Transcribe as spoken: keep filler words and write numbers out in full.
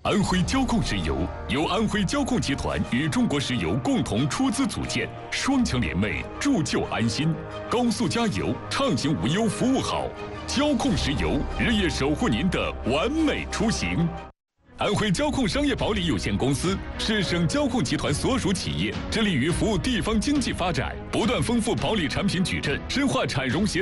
安徽交控石油由安徽交控集团与中国石油共同出资组建，双强联袂，铸就安心。高速加油，畅行无忧，服务好。交控石油日夜守护您的完美出行。安徽交控商业保理有限公司是省交控集团所属企业，致力于服务地方经济发展，不断丰富保理产品矩阵，深化产融协。